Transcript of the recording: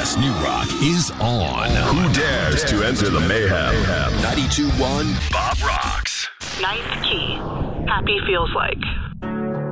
best new rock is on. Who dares to enter the mayhem? 92.1 Bob Rocks. Ninth key. Happy feels like.